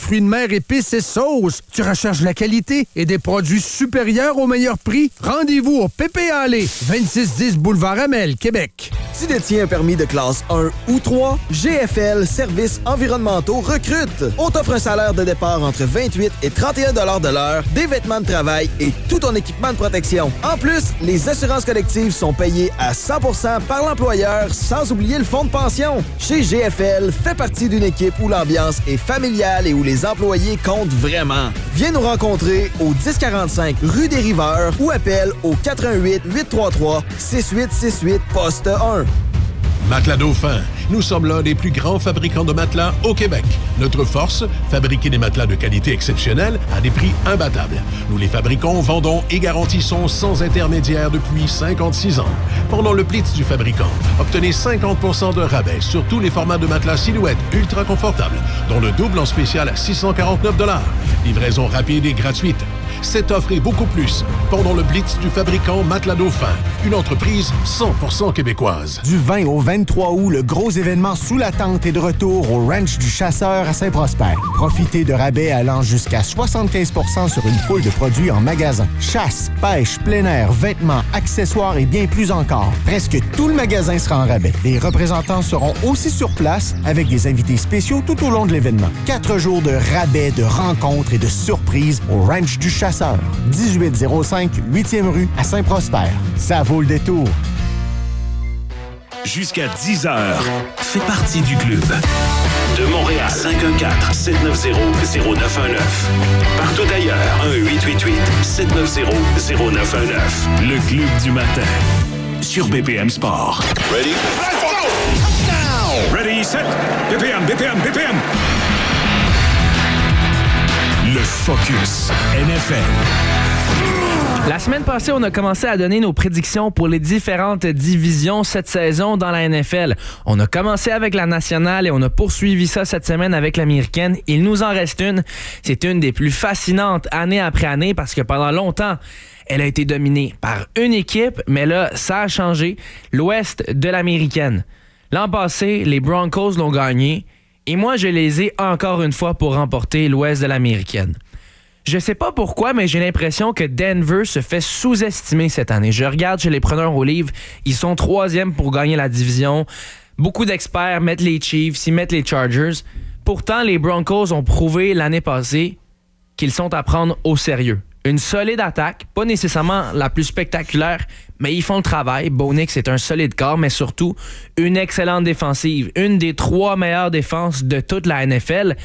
fruits de mer, épices et sauces. Tu recherches la qualité et des produits supérieurs au meilleur prix? Rendez-vous au PPA Allée, 2610 Boulevard Amel, Québec. Tu détiens un permis de classe 1 ou 3? GFL Services environnementaux recrute. On t'offre un salaire de départ entre 28 et 31 $ de l'heure, des vêtements de travail et tout ton équipement de protection. En plus, les assurances collectives sont payées à 100% par l'employeur, sans oublier le fonds de pension. Chez GFL, fais partie d'une équipe où l'ambiance est familiale et où les employés comptent vraiment. Viens nous rencontrer au 1045 rue des Riveurs ou appelle au 88 833 6868 poste 1. Matelas Dauphin. Nous sommes l'un des plus grands fabricants de matelas au Québec. Notre force, fabriquer des matelas de qualité exceptionnelle à des prix imbattables. Nous les fabriquons, vendons et garantissons sans intermédiaire depuis 56 ans. Pendant le Blitz du fabricant, obtenez 50% de rabais sur tous les formats de matelas silhouette ultra confortables, dont le double en spécial à 649 $. Livraison rapide et gratuite. Cette offre et beaucoup plus pendant le Blitz du fabricant Matelas Dauphin, une entreprise 100% québécoise. Du 20 au 23 août, le gros événement sous la tente est de retour au Ranch du Chasseur à Saint-Prosper. Profitez de rabais allant jusqu'à 75% sur une foule de produits en magasin. Chasse, pêche, plein air, vêtements, accessoires et bien plus encore. Presque tout le magasin sera en rabais. Les représentants seront aussi sur place avec des invités spéciaux tout au long de l'événement. 4 jours de rabais, de rencontres et de surprises au Ranch du Chasseur. 1805 8e rue à Saint-Prosper. Ça vaut le détour. Jusqu'à 10h, fais partie du club. De Montréal, 514-790-0919. Partout ailleurs, 1-888-790-0919. Le club du matin, sur BPM Sport. Ready? Let's go! Touchdown! Ready, set, BPM. Le Focus NFL. La semaine passée, on a commencé à donner nos prédictions pour les différentes divisions cette saison dans la NFL. On a commencé avec la nationale et on a poursuivi ça cette semaine avec l'américaine. Il nous en reste une. C'est une des plus fascinantes année après année parce que pendant longtemps, elle a été dominée par une équipe, mais là, ça a changé. L'Ouest de l'américaine. L'an passé, les Broncos l'ont gagné et moi, je les ai encore une fois pour remporter l'Ouest de l'américaine. Je sais pas pourquoi, mais j'ai l'impression que Denver se fait sous-estimer cette année. Je regarde chez les preneurs au livre, ils sont 3e pour gagner la division. Beaucoup d'experts mettent les Chiefs, ils mettent les Chargers. Pourtant, les Broncos ont prouvé l'année passée qu'ils sont à prendre au sérieux. Une solide attaque, pas nécessairement la plus spectaculaire, mais ils font le travail. Bo Nix est un solide corps, mais surtout une excellente défensive. Une des 3 meilleures défenses de toute la NFL.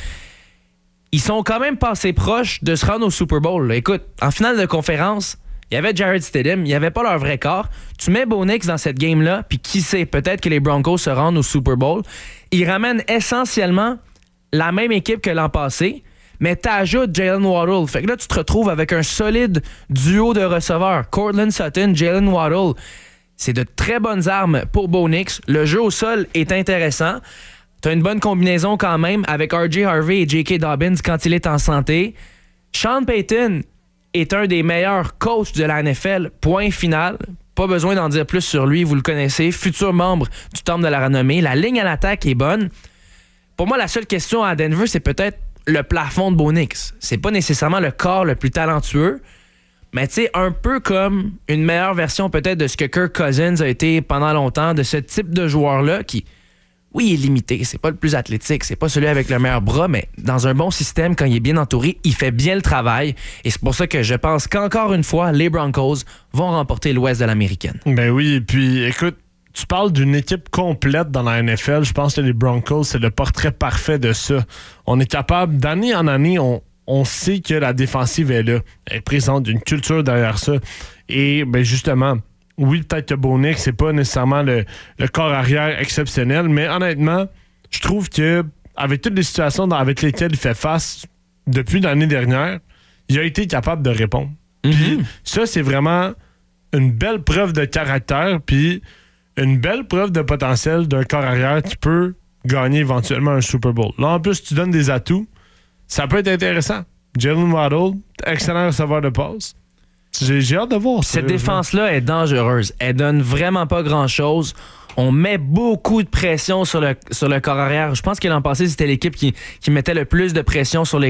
Ils sont quand même passés proches de se rendre au Super Bowl. Là. Écoute, en finale de conférence, il y avait Jarrett Stidham, il n'y avait pas leur vrai corps. Tu mets Bo Nix dans cette game-là, puis qui sait, peut-être que les Broncos se rendent au Super Bowl. Ils ramènent essentiellement la même équipe que l'an passé, mais t'ajoutes Jalen Waddle. Fait que là, tu te retrouves avec un solide duo de receveurs. Courtland Sutton, Jalen Waddle. C'est de très bonnes armes pour Bo Nix. Le jeu au sol est intéressant. T'as une bonne combinaison quand même avec R.J. Harvey et J.K. Dobbins quand il est en santé. Sean Payton est un des meilleurs coachs de la NFL. Point final. Pas besoin d'en dire plus sur lui, vous le connaissez. Futur membre du Temple de la renommée. La ligne à l'attaque est bonne. Pour moi, la seule question à Denver, c'est peut-être le plafond de Bo Nix. C'est pas nécessairement le corps le plus talentueux, mais tu sais, un peu comme une meilleure version peut-être de ce que Kirk Cousins a été pendant longtemps, de ce type de joueur-là qui... Oui, il est limité, c'est pas le plus athlétique, c'est pas celui avec le meilleur bras, mais dans un bon système, quand il est bien entouré, il fait bien le travail. Et c'est pour ça que je pense qu'encore une fois, les Broncos vont remporter l'Ouest de l'américaine. Ben oui, et puis écoute, tu parles d'une équipe complète dans la NFL. Je pense que les Broncos, c'est le portrait parfait de ça. On est capable, d'année en année, on sait que la défensive est là. Elle présente une culture derrière ça. Et ben justement... Oui, peut-être que Bo Nix, c'est pas nécessairement le corps arrière exceptionnel, mais honnêtement, je trouve que avec toutes les situations avec lesquelles il fait face depuis l'année dernière, il a été capable de répondre. Puis ça, c'est vraiment une belle preuve de caractère, puis une belle preuve de potentiel d'un corps arrière qui peut gagner éventuellement un Super Bowl. Là, en plus, tu donnes des atouts, ça peut être intéressant. Jalen Waddle, excellent receveur de passe. J'ai hâte de voir ça. Cette défense-là est dangereuse. Elle donne vraiment pas grand-chose. On met beaucoup de pression sur le corps arrière. Je pense que l'an passé, c'était l'équipe qui mettait le plus de pression sur les